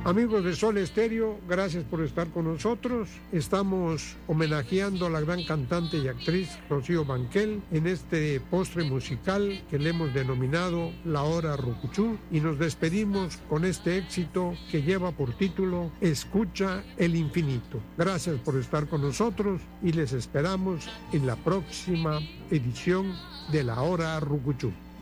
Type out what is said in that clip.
Amigos de Sol Estéreo, gracias por estar con nosotros. Estamos homenajeando a la gran cantante y actriz Rocío Banquel en este postre musical que le hemos denominado La Hora Rucuchú, y nos despedimos con este éxito que lleva por título Escucha el Infinito. Gracias por estar con nosotros y les esperamos en la próxima edición de La Hora Rucuchú.